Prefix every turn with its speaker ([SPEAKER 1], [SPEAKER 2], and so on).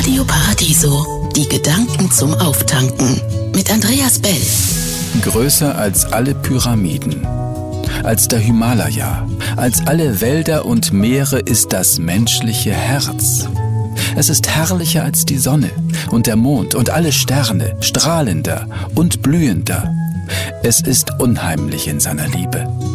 [SPEAKER 1] Radio Paradiso, die Gedanken zum Auftanken mit Andreas Bell.
[SPEAKER 2] Größer als alle Pyramiden, als der Himalaya, als alle Wälder und Meere ist das menschliche Herz. Es ist herrlicher als die Sonne und der Mond und alle Sterne, strahlender und blühender. Es ist unheimlich in seiner Liebe.